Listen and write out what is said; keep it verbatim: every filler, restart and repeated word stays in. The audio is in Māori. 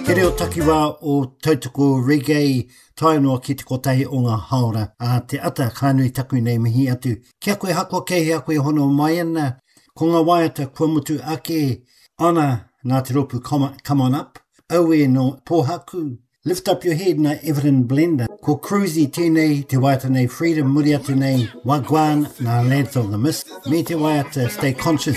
He reo takiwā o tautoko reggae tainoa ki te kotahi o ngā haora. A te ata kānui taku nei mihi atu. Kia koe hako kei a koe hono mai ana. Ko ngā waiata kua mutu ake. Ana nā te ropu, come, come on up. Aue no pōhaku. Lift up your head na Everin Blender. Ko Cruisy tēnei, te waiata nei Freedom muri atu nei. Wagwan na Lads of the Mist. Me te waiata Stay Conscious